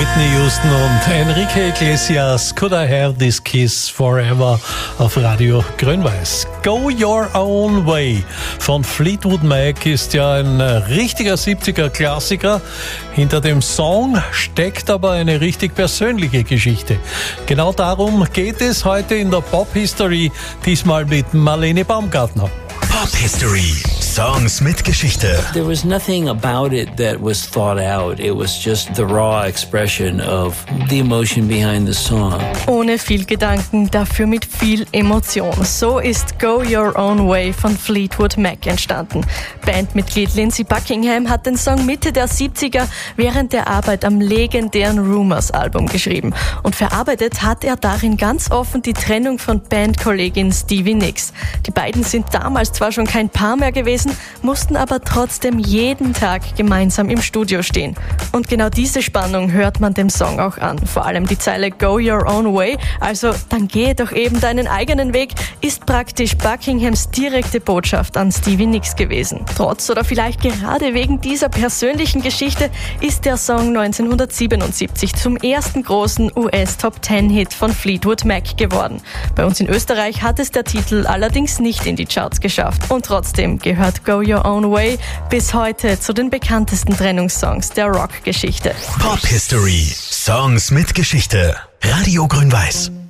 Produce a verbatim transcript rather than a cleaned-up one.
Whitney Houston und Enrique Iglesias, Could I Have This Kiss Forever auf Radio Grün-Weiß. Go Your Own Way von Fleetwood Mac ist ja ein richtiger siebziger-Klassiker. Hinter dem Song steckt aber eine richtig persönliche Geschichte. Genau darum geht es heute in der Pop History, diesmal mit Marlene Baumgartner. Pop History. Songs mit Geschichte. There was nothing about it that was thought out. It was just the raw expression of the emotion behind the song. Ohne viel Gedanken, dafür mit viel Emotion. So ist Go Your Own Way von Fleetwood Mac entstanden. Bandmitglied Lindsey Buckingham hat den Song Mitte der siebziger während der Arbeit am legendären Rumours-Album geschrieben. Und verarbeitet hat er darin ganz offen die Trennung von Bandkollegin Stevie Nicks. Die beiden sind damals zwar schon kein Paar mehr gewesen, mussten aber trotzdem jeden Tag gemeinsam im Studio stehen. Und genau diese Spannung hört man dem Song auch an. Vor allem die Zeile Go Your Own Way, also dann gehe doch eben deinen eigenen Weg, ist praktisch Buckinghams direkte Botschaft an Stevie Nicks gewesen. Trotz oder vielleicht gerade wegen dieser persönlichen Geschichte ist der Song neunzehnhundertsiebenundsiebzig zum ersten großen U S-Top-Ten-Hit von Fleetwood Mac geworden. Bei uns in Österreich hat es der Titel allerdings nicht in die Charts geschafft. Und trotzdem gehört Go Your Own Way bis heute zu den bekanntesten Trennungssongs der Rockgeschichte. Pop History. Songs mit Geschichte. Radio Grün-Weiß.